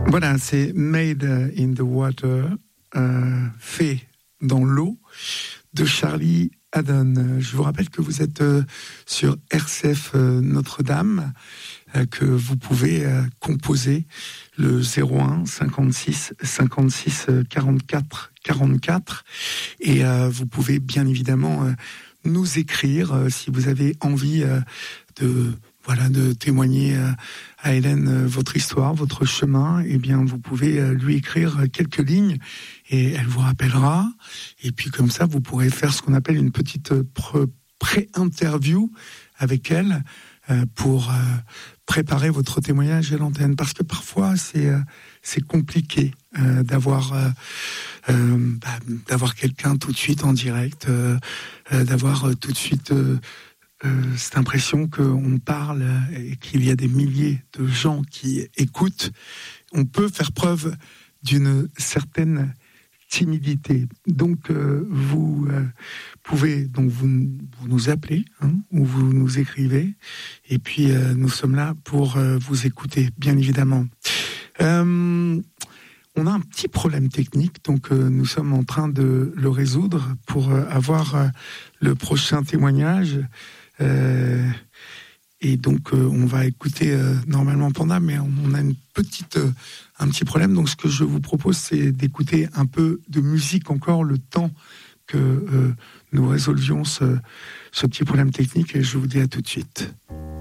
Voilà, c'est Made in the Water, fait dans l'eau, de Charlie Haddon. Je vous rappelle que vous êtes sur RCF Notre-Dame, que vous pouvez composer le 01 56 56 44 44 et vous pouvez bien évidemment nous écrire si vous avez envie de témoigner à Hélène votre histoire, votre chemin. Eh bien, vous pouvez lui écrire quelques lignes et elle vous rappellera. Et puis comme ça, vous pourrez faire ce qu'on appelle une petite pré-interview avec elle pour préparer votre témoignage à l'antenne. Parce que parfois, c'est compliqué d'avoir quelqu'un tout de suite en direct, d'avoir tout de suite cette impression qu'on parle et qu'il y a des milliers de gens qui écoutent. On peut faire preuve d'une certaine timidité. Donc vous pouvez vous nous appeler ou vous nous écrivez et puis nous sommes là pour vous écouter, bien évidemment. On a un petit problème technique, donc nous sommes en train de le résoudre pour avoir le prochain témoignage. Et donc on va écouter normalement Panda, mais on a un petit problème. Donc ce que je vous propose, c'est d'écouter un peu de musique encore, le temps que nous résolvions ce petit problème technique, et je vous dis à tout de suite.